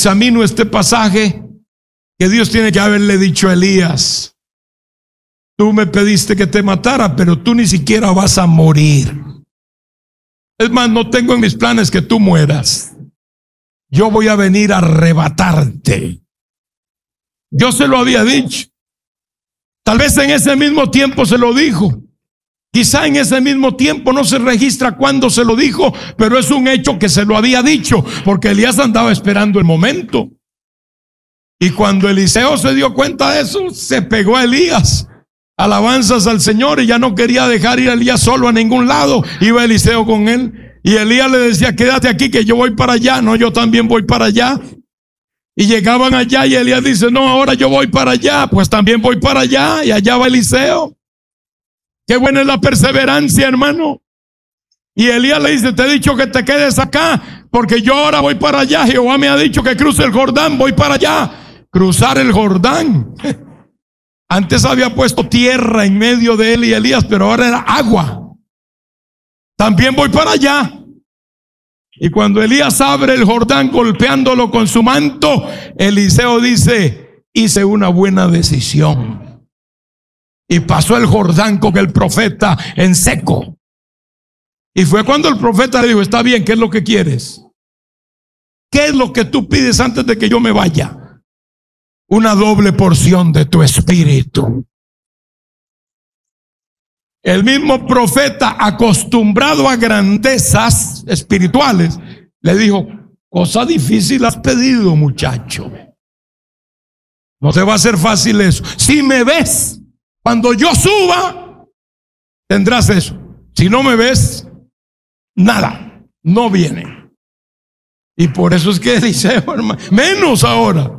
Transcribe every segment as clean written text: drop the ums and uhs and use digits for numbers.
examino este pasaje, que Dios tiene que haberle dicho a Elías: tú me pediste que te matara, pero tú ni siquiera vas a morir. Es más, no tengo en mis planes que tú mueras. Yo voy a venir a arrebatarte. Yo se lo había dicho. Tal vez en ese mismo tiempo se lo dijo. Quizá en ese mismo tiempo no se registra cuándo se lo dijo, pero es un hecho que se lo había dicho, porque Elías andaba esperando el momento. Y cuando Eliseo se dio cuenta de eso, se pegó a Elías. Alabanzas al Señor, y ya no quería dejar ir a Elías solo a ningún lado. Iba Eliseo con él, y Elías le decía: quédate aquí que yo voy para allá. No, yo también voy para allá. Y llegaban allá y Elías dice: no, ahora yo voy para allá. Pues también voy para allá, y allá va Eliseo. Qué buena es la perseverancia, hermano. Y Elías le dice: te he dicho que te quedes acá, porque yo ahora voy para allá. Jehová me ha dicho que cruce el Jordán, voy para allá. Cruzar el Jordán. Antes había puesto tierra en medio de él y Elías, pero ahora era agua. También voy para allá. Y cuando Elías abre el Jordán golpeándolo con su manto, Eliseo dice: hice una buena decisión. Y pasó el Jordán con el profeta en seco. Y fue cuando el profeta le dijo: está bien, ¿qué es lo que quieres? ¿Qué es lo que tú pides antes de que yo me vaya? Una doble porción de tu espíritu. El mismo profeta, acostumbrado a grandezas espirituales, le dijo: cosa difícil has pedido, muchacho. No te va a ser fácil eso. Si me ves, cuando yo suba, tendrás eso. Si no me ves, nada, no viene. Y por eso es que Eliseo, hermano, menos ahora,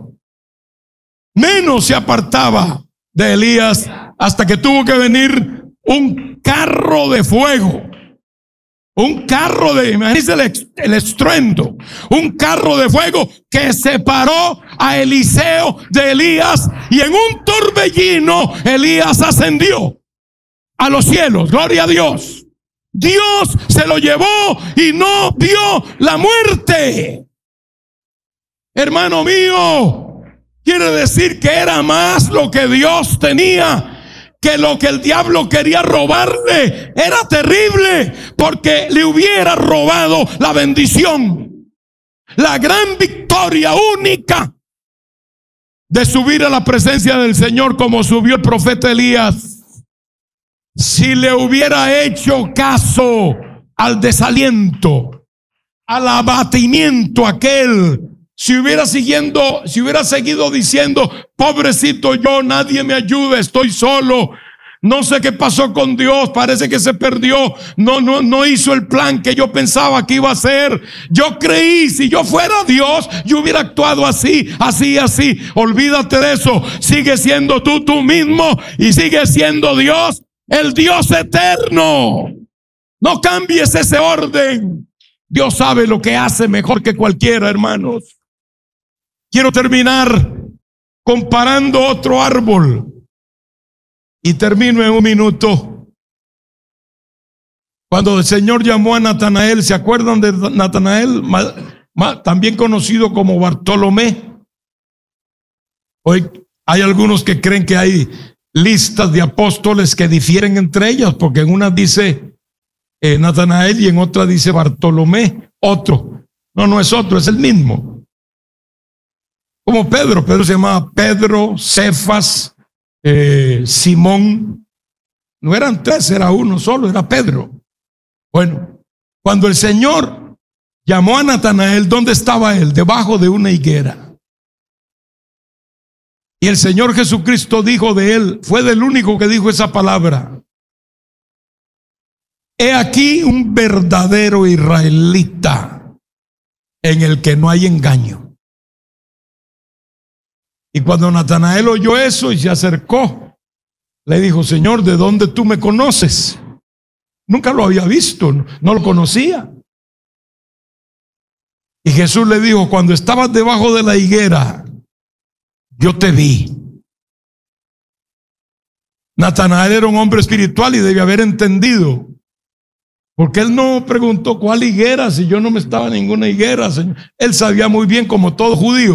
menos se apartaba de Elías, hasta que tuvo que venir un carro de fuego. Un carro de, imagínense el estruendo, un carro de fuego que separó a Eliseo de Elías, y en un torbellino Elías ascendió a los cielos. Gloria a Dios. Dios se lo llevó y no vio la muerte. Hermano mío, quiere decir que era más lo que Dios tenía que lo que el diablo quería robarle. Era terrible, porque le hubiera robado la bendición, la gran victoria única de subir a la presencia del Señor como subió el profeta Elías. Si le hubiera hecho caso al desaliento, al abatimiento aquel, si hubiera seguido diciendo: pobrecito yo, nadie me ayuda, estoy solo, no sé qué pasó con Dios, parece que se perdió, no hizo el plan que yo pensaba que iba a hacer. Yo creí, si yo fuera Dios, yo hubiera actuado así. Olvídate de eso. Sigue siendo tú mismo, y sigue siendo Dios, el Dios eterno. No cambies ese orden. Dios sabe lo que hace mejor que cualquiera, hermanos. Quiero terminar comparando otro árbol, y termino en un minuto. Cuando el Señor llamó a Natanael, ¿se acuerdan de Natanael? También conocido como Bartolomé. Hoy hay algunos que creen que hay listas de apóstoles que difieren entre ellas, porque en una dice Natanael y en otra dice Bartolomé, otro. No es otro, es el mismo. Como Pedro se llamaba Pedro, Cefas, Simón. No eran tres, era uno solo, era Pedro. Bueno, cuando el Señor llamó a Natanael, ¿dónde estaba él? Debajo de una higuera. Y el Señor Jesucristo dijo de él, fue del único que dijo esa palabra: he aquí un verdadero israelita, en el que no hay engaño. Y cuando Natanael oyó eso y se acercó, le dijo: Señor, ¿de dónde tú me conoces? Nunca lo había visto, no lo conocía. Y Jesús le dijo: cuando estabas debajo de la higuera, yo te vi. Natanael era un hombre espiritual y debía haber entendido, porque él no preguntó: ¿cuál higuera? Si yo no me estaba en ninguna higuera, Señor. Él sabía muy bien, como todo judío,